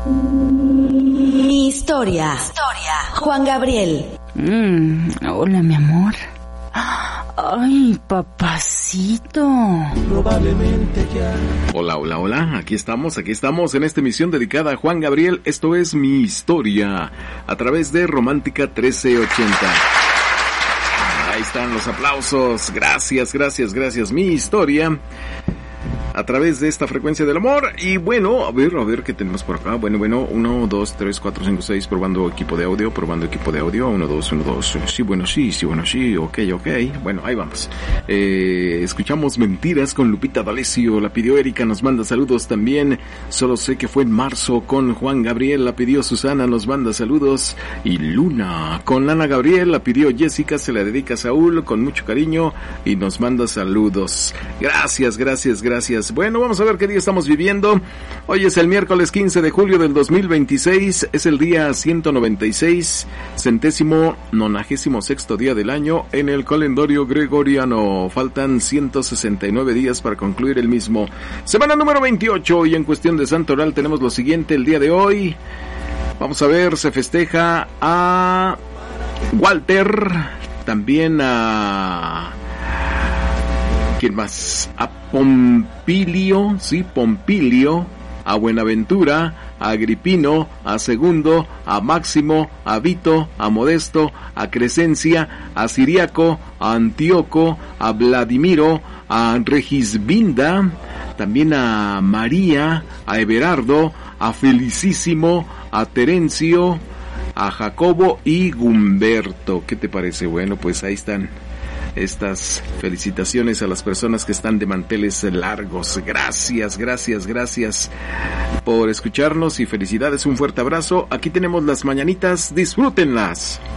Mi historia. Juan Gabriel. Hola, mi amor. Ay, papacito. Probablemente ya. Hola, aquí estamos en esta emisión dedicada a Juan Gabriel. Esto es Mi Historia, a través de Romántica 1380. Ahí están los aplausos, gracias, Mi Historia, a través de esta frecuencia del amor. Y bueno, a ver qué tenemos por acá. Bueno, 1, 2, 3, 4, 5, 6, probando equipo de audio, 1, 2, sí, ok, bueno, ahí vamos. Escuchamos Mentiras con Lupita D'Alessio, la pidió Erika, nos manda saludos también. Solo sé que fue en marzo con Juan Gabriel, la pidió Susana, nos manda saludos. Y Luna con Ana Gabriel, la pidió Jessica, se la dedica a Saúl con mucho cariño y nos manda saludos. Gracias. Bueno, vamos a ver qué día estamos viviendo. Hoy es el miércoles 15 de julio del 2026. Es el día 196, 196º día del año en el calendario gregoriano. Faltan 169 días para concluir el mismo. Semana número 28 y en cuestión de santo oral tenemos lo siguiente el día de hoy. Vamos a ver, se festeja a Walter, también a... ¿quién más? A Pompilio, a Buenaventura, a Agripino, a Segundo, a Máximo, a Vito, a Modesto, a Crescencia, a Siriaco, a Antíoco, a Vladimiro, a Regisvinda, también a María, a Everardo, a Felicísimo, a Terencio, a Jacobo y Gumberto. ¿Qué te parece? Bueno, pues ahí están estas felicitaciones a las personas que están de manteles largos. Gracias por escucharnos y felicidades, un fuerte abrazo. Aquí tenemos las mañanitas, disfrútenlas.